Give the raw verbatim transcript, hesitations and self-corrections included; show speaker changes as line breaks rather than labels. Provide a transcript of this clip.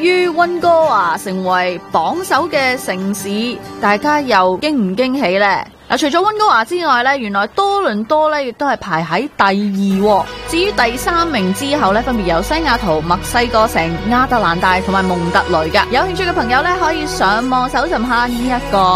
於溫哥華成為榜首嘅城市，大家又驚唔驚喜呢？嗱，除咗溫哥華之外咧，原來多倫多咧亦都係排喺第二。至於第三名之後咧，分別有西雅圖、墨西哥城、亞特蘭大同埋蒙特雷噶。有興趣嘅朋友咧，可以上網搜尋下呢一個